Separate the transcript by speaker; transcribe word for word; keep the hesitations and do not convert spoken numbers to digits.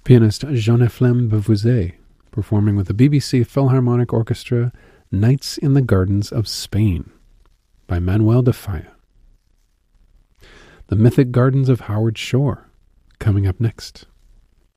Speaker 1: Pianist Jean-Ephlem Beauvoiset, performing with the B B C Philharmonic Orchestra, Nights in the Gardens of Spain, by Manuel de Falla. The Mythic Gardens of Howard Shore, coming up next.